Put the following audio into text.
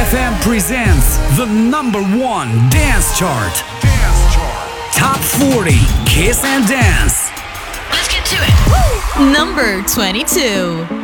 FM presents the #1 dance chart. Top 40 Kiss and Dance. Let's get to it. Number 22.